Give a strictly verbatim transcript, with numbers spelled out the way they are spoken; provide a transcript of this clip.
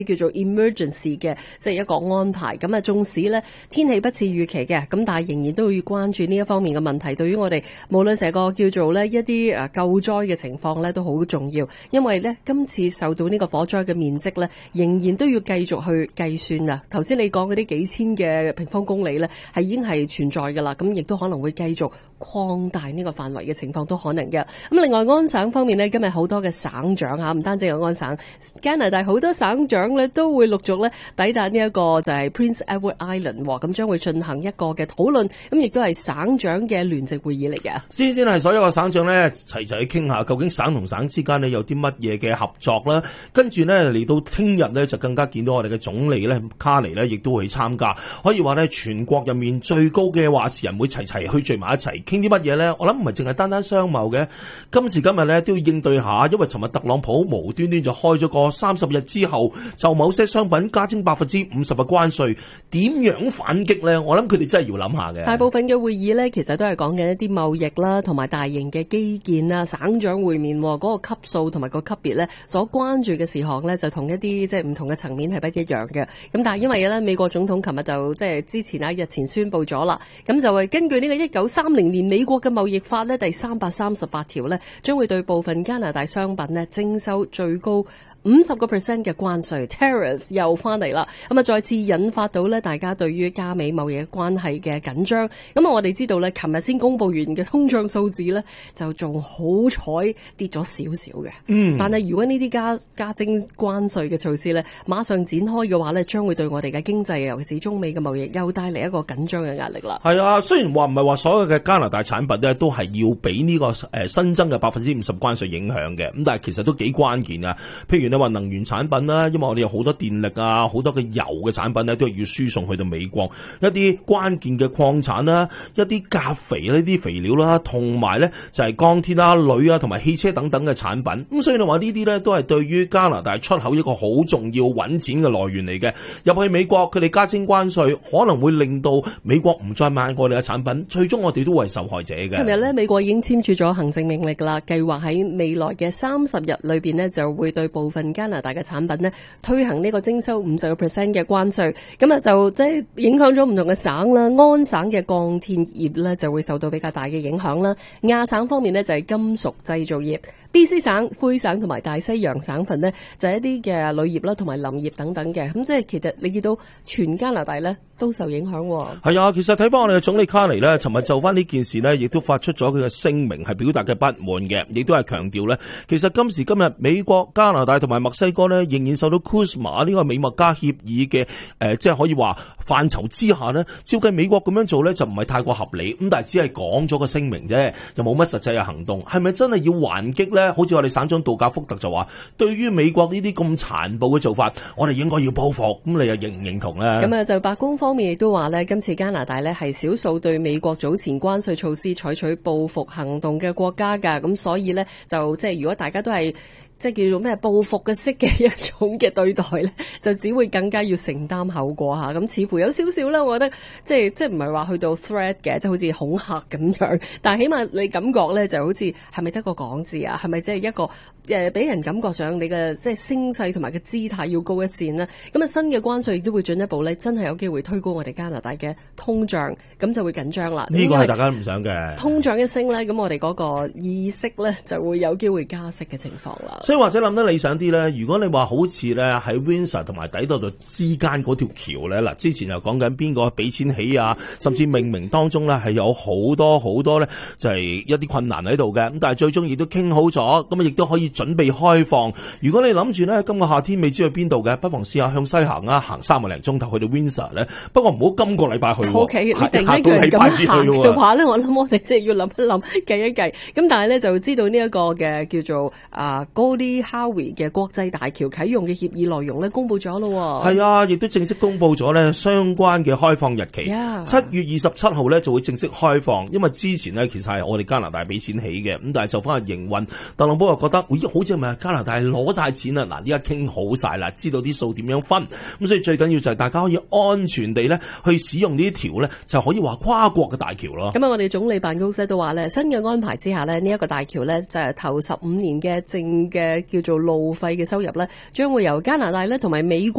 叫做 emergency 嘅即係一個安排，咁啊縱使咧天氣不似預期嘅，咁但係仍然都要關注呢一方面嘅問題。對於我哋無論成個叫做咧一啲誒救災嘅情況咧都好重要，因為咧今次受到呢個火災嘅面積咧仍然都要繼續去計算啊。頭先你講嗰啲幾千嘅平方公里咧係已經係存在噶啦，咁亦都可能會繼續擴大呢個範圍嘅情況都可能嘅。咁另外安省方面咧，今日好多嘅省長吓，唔單止有安省，加拿大好多省長咧都會陸續咧抵達呢一個就係 Prince Edward Island， 咁將會進行一個嘅討論，咁亦都係省長嘅聯席會議嚟嘅。 先先係所有嘅省長咧齊齊去傾下，究竟省同省之間咧有啲乜嘢嘅合作啦。跟住咧嚟到聽日咧就更加見到我哋嘅總理咧卡尼咧亦都會參加，可以話咧全國入面最高嘅話事人會齊齊去聚埋一齊傾啲乜嘢咧？我諗唔係淨係單單商貿嘅，今時今日咧都要應對下，因為尋日特朗普無端端就開咗個三十日之後就某些商品加徵百分之五十嘅關稅，點樣反擊咧？我諗佢哋真係要諗下嘅。 大部分嘅會議咧，其實都係講緊一啲貿易啦，同埋大型嘅基建啦，省長會面嗰、那個級數同埋個級別咧，所關注嘅事項咧，就同一啲即係唔同嘅層面係不一樣嘅。咁但係因為咧，美國總統琴日就即係之前啊日前宣布咗啦，咁就係根據呢個一九三零年美國嘅貿易法咧第三百三十八條咧，將會對部分加拿大商品咧徵收最高五十個 percent 嘅關稅 tariffs 又翻嚟啦，咁啊再次引發到咧大家對於加美貿易嘅關係嘅緊張。咁啊我哋知道咧，琴日先公布完嘅通脹數字咧，就仲好彩跌咗少少嘅。嗯，但係如果呢啲加加徵關稅嘅措施咧，馬上展開嘅話咧，將會對我哋嘅經濟，尤其是中美嘅貿易，又帶嚟一個緊張嘅壓力啦。 係啊，雖然話唔係話所有嘅加拿大產品咧都係要俾呢個誒新增嘅百分之五十關稅影響嘅，咁但係其實都幾關鍵啊。譬如你話能源產品啦，因為我哋有好多電力啊，好多嘅油嘅產品咧，都係要輸送去到美國。一啲關鍵嘅礦產啦，一啲鉀肥呢啲肥料啦，同埋咧就係鋼鐵啦、鋁啊，同埋汽車等等嘅產品。咁所以你話呢啲咧都係對於加拿大出口一個好重要揾錢嘅來源嚟嘅。入去美國，佢哋加徵關稅，可能會令到美國唔再買我哋嘅產品，最終我哋都會係受害者嘅。 今日咧，美國已經簽署咗行政命令啦，計劃喺未來嘅三十日裏邊呢，就會對部分加拿大嘅產品呢推行呢個徵收五十個 percent 嘅關稅，咁啊就即係影響咗唔同嘅省啦。安省嘅鋼鐵業呢就會受到比較大嘅影響啦。亞省方面呢就係金屬製造業。B C 省、魁省同埋大西洋省份呢，就係一啲嘅鋁業啦，同埋林業等等嘅。咁即係其實你見到全加拿大呢都受影響。 係啊，其實睇翻我哋嘅總理卡尼呢，尋日就翻呢件事呢，亦都發出咗佢嘅聲明，係表達嘅不滿嘅，亦都係強調呢，其實今時今日美國、加拿大同埋墨西哥呢，仍然受到 CUSMA 呢個美墨加協議嘅誒、呃，即係可以話範疇之下呢，照計美國咁樣做呢，就唔係太過合理。咁但係只係講咗個聲明啫，又冇乜實際嘅行動。係咪真係要還擊呢？好似我哋省長杜格福特就話，對於美國呢啲咁殘暴嘅做法，我哋應該要報復。咁你又認唔認同呢？ 咁啊，就白宮方面亦都話呢，今次加拿大呢係少數對美國早前關稅措施採取報復行動嘅國家㗎。咁所以呢，就即係如果大家都係即係叫做咩報復嘅式嘅一種嘅對待咧，就只會更加要承擔後果嚇。咁似乎有少少啦，我覺得即係即係唔係話去到 threat 嘅，即係好似恐嚇咁樣。但係起碼你感覺咧，就好似係咪得個講字啊？係咪即係一個誒俾人感覺上你嘅即係聲勢同埋嘅姿態要高一線呢？咁啊新嘅關稅亦都會進一步咧，真係有機會推高我哋加拿大嘅通脹，咁就會緊張啦。 呢個係大家都唔想嘅。 通脹一升咧，咁我哋嗰個意識咧就會有機會加息嘅情況啦。 所以或者諗得理想啲咧，如果你話好似咧喺 Windsor 同埋底特律之間嗰條橋咧，嗱之前又講緊邊個俾錢起啊，甚至命名當中咧係有好多好多咧就係一啲困難喺度嘅，咁但係最終亦都傾好咗，咁啊亦都可以準備開放。如果你諗住咧今個夏天未知去邊度嘅，不妨試下向西行啊，行三個零鐘頭去到 Windsor 咧。不過唔好今個禮拜去喎。 O K，你突然間叫人咁行嘅話咧，我諗我哋即係要諗一諗計一計。咁但係咧就知道呢一個嘅叫做啊 Gordie Howe 嘅國際大橋啟用嘅協議內容咧，公布咗咯。 係啊，亦都正式公布咗咧相關嘅開放日期。七、yeah. 月二十七號咧就會正式開放，因為之前咧其實係我哋加拿大俾錢起嘅，咁但係就翻去營運，特朗普又覺得，咦，好似係咪加拿大攞晒錢啊？嗱，依家傾好晒啦，知道啲數點樣分，咁所以最緊要就係大家可以安全地咧去使用呢條咧，就可以話跨國嘅大橋咯。 咁啊，我哋總理辦公室都話咧，新嘅安排之下咧，呢、這、一個大橋咧就係頭十五年嘅正嘅嘅叫做路費嘅收入咧，將會由加拿大咧同埋美國